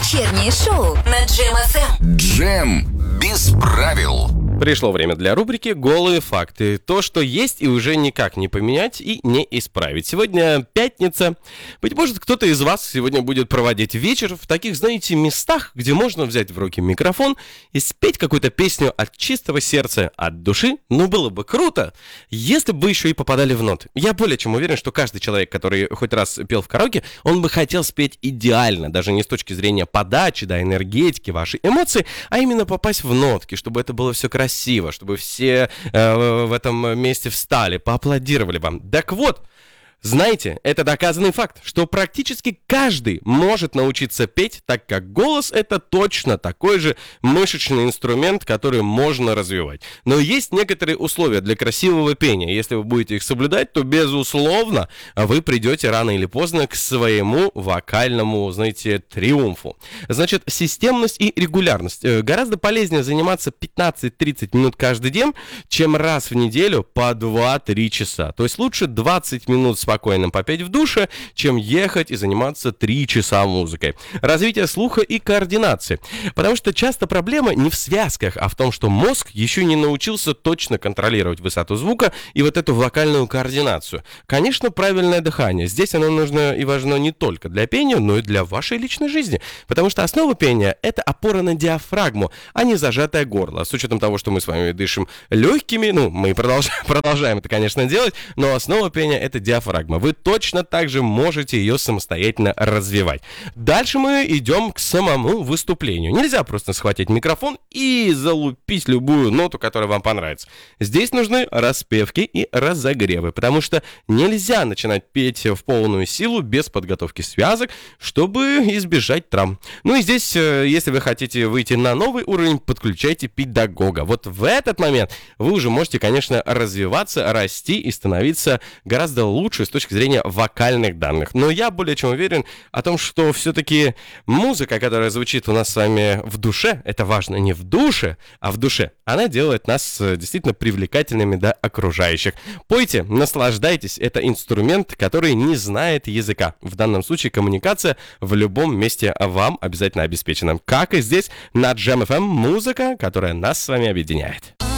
Вечернее шоу на Джем ФМ. Джем без правил. Пришло время для рубрики «Голые факты». То, что есть и уже никак не поменять и не исправить. Сегодня пятница. Быть может, кто-то из вас сегодня будет проводить вечер в таких, знаете, местах, где можно взять в руки микрофон и спеть какую-то песню от чистого сердца, от души. Ну, было бы круто, если бы вы еще и попадали в ноты. Я более чем уверен, что каждый человек, который хоть раз пел в караоке, он бы хотел спеть идеально, даже не с точки зрения подачи, да, энергетики, вашей эмоции, а именно попасть в нотки, чтобы это было все красиво, чтобы все в этом месте встали, поаплодировали вам. Так вот, знаете, это доказанный факт, что практически каждый может научиться петь, так как голос — это точно такой же мышечный инструмент, который можно развивать. Но есть некоторые условия для красивого пения. Если вы будете их соблюдать, то, безусловно, вы придете рано или поздно к своему вокальному, знаете, триумфу. Значит, системность и регулярность. Гораздо полезнее заниматься 15-30 минут каждый день, чем раз в неделю по 2-3 часа. То есть лучше 20 минут спокойно попеть в душе, чем ехать и заниматься 3 часа музыкой. Развитие слуха и координации. Потому что часто проблема не в связках, а в том, что мозг еще не научился точно контролировать высоту звука и вот эту вокальную координацию. Конечно, правильное дыхание. Здесь оно нужно и важно не только для пения, но и для вашей личной жизни. Потому что основа пения — это опора на диафрагму, а не зажатое горло. С учетом того, что мы с вами дышим легкими, мы продолжаем это, конечно, делать, но основа пения — это диафрагма. Вы точно так же можете ее самостоятельно развивать. Дальше мы идем к самому выступлению. Нельзя просто схватить микрофон и залупить любую ноту, которая вам понравится. Здесь нужны распевки и разогревы, потому что нельзя начинать петь в полную силу без подготовки связок, чтобы избежать травм. Ну и здесь, если вы хотите выйти на новый уровень, подключайте педагога. Вот в этот момент вы уже можете, конечно, развиваться, расти и становиться гораздо лучше с точки зрения вокальных данных. Но я более чем уверен о том, что все-таки музыка, которая звучит у нас с вами в душе, это важно не в душе, а в душе, она делает нас действительно привлекательными для окружающих. Пойте, наслаждайтесь, это инструмент, который не знает языка. В данном случае коммуникация в любом месте вам обязательно обеспечена. Как и здесь на Джем ФМ, музыка, которая нас с вами объединяет.